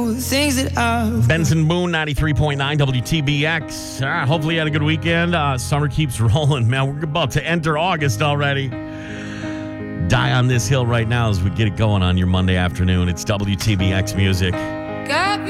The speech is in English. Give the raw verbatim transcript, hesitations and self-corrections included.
things that I've Benson Boone, ninety-three point nine W T B X. Ah, hopefully you had a good weekend. Uh, summer keeps rolling, man. We're about to enter August already. Die on this hill right now as we get it going on your Monday afternoon. It's W T B X music. got